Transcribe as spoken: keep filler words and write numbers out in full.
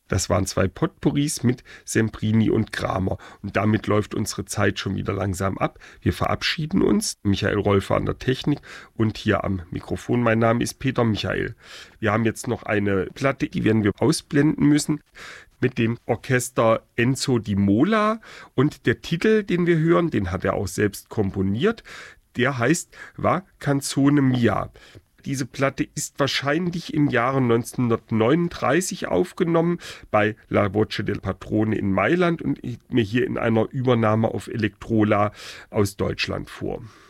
Das waren zwei Potpourris mit Semprini und Kramer. Und damit läuft unsere Zeit schon wieder langsam ab. Wir verabschieden uns. Michael Rolfe an der Technik und hier am Mikrofon. Mein Name ist Peter Michael. Wir haben jetzt noch eine Platte, die werden wir ausblenden müssen, mit dem Orchester Enzo Di Mola. Und der Titel, den wir hören, den hat er auch selbst komponiert. Der heißt Va Canzone Mia. Diese Platte ist wahrscheinlich im Jahre neunzehnhundertneununddreißig aufgenommen bei La Voce del Patrone in Mailand und liegt mir hier in einer Übernahme auf Elektrola aus Deutschland vor.